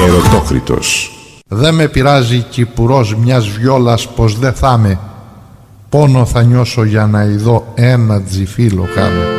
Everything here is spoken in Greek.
Ερωτόκριτος. Δε με πειράζει κυπουρός μιας βιόλας πως δε θάμε. Πόνο θα νιώσω για να ειδώ ένα τζιφίλο χάμε.